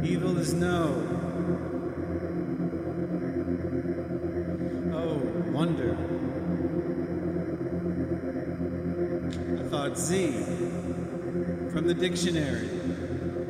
Evil is no. Oh, wonder. I thought Z from the dictionary.